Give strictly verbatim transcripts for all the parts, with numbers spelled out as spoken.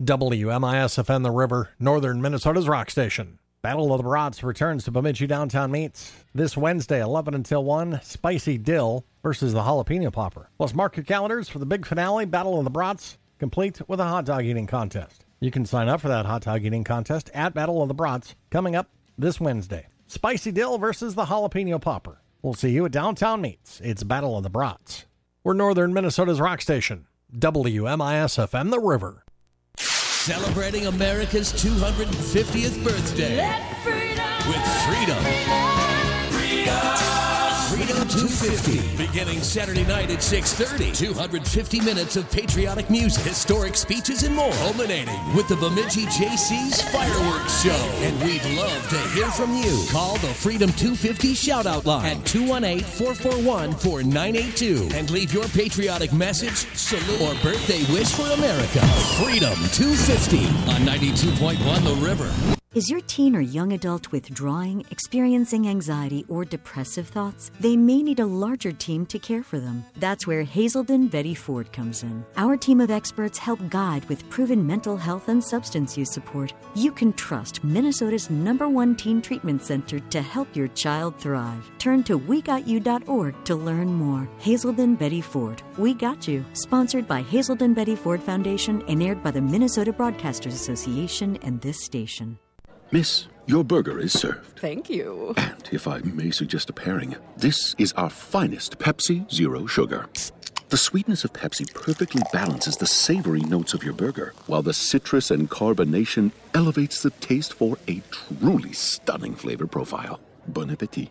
W M I S F M The River, Northern Minnesota's rock station. Battle of the Brats returns to Bemidji Downtown Meats this Wednesday, eleven until one. Spicy Dill versus the Jalapeno Popper. Plus, mark your calendars for the big finale, Battle of the Brats, complete with a hot dog eating contest. You can sign up for that hot dog eating contest at Battle of the Brats coming up this Wednesday. Spicy Dill versus the Jalapeno Popper. We'll see you at Downtown Meats. It's Battle of the Brats. We're Northern Minnesota's rock station, W M I S F M The River. Celebrating America's two hundred fiftieth birthday. Let freedom, with Freedom. Freedom. Freedom two fifty. Beginning Saturday night at six thirty. two hundred fifty minutes of patriotic music, historic speeches, and more. Culminating with the Bemidji J C's fireworks show. And we'd love to hear from you. Call the Freedom two fifty shout-out line at two one eight, four four one, four nine eight two and leave your patriotic message, salute, or birthday wish for America. Freedom two fifty on ninety-two point one The River. Is your teen or young adult withdrawing, experiencing anxiety, or depressive thoughts? They may need a larger team to care for them. That's where Hazelden Betty Ford comes in. Our team of experts help guide with proven mental health and substance use support. You can trust Minnesota's number one teen treatment center to help your child thrive. Turn to we got you dot org to learn more. Hazelden Betty Ford, We Got You. Sponsored by Hazelden Betty Ford Foundation and aired by the Minnesota Broadcasters Association and this station. Miss, your burger is served. Thank you. And if I may suggest a pairing, this is our finest Pepsi Zero Sugar. The sweetness of Pepsi perfectly balances the savory notes of your burger, while the citrus and carbonation elevates the taste for a truly stunning flavor profile. Bon appetit.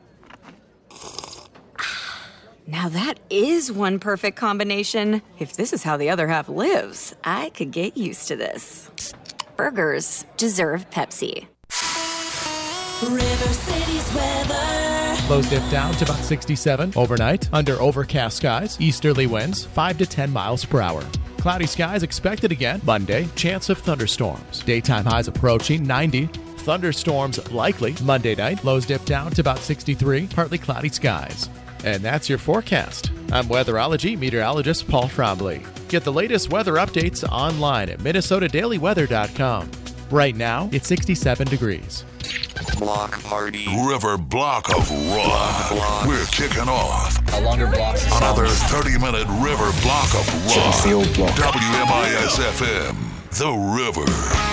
Now that is one perfect combination. If this is how the other half lives, I could get used to this. Burgers deserve Pepsi. River City's weather. Lows dip down to about sixty-seven overnight under overcast skies, easterly winds five to ten miles per hour. Cloudy skies expected again Monday, chance of thunderstorms. Daytime highs approaching ninety. Thunderstorms likely Monday night. Lows dip down to about sixty-three, partly cloudy skies. And that's your forecast. I'm weatherology meteorologist Paul Trombley. Get the latest weather updates online at minnesota daily weather dot com. Right now, it's sixty-seven degrees. Block party. River block of rock. Block. We're kicking off. A longer block. Another thirty-minute River block of rock. W M I S F M, The River.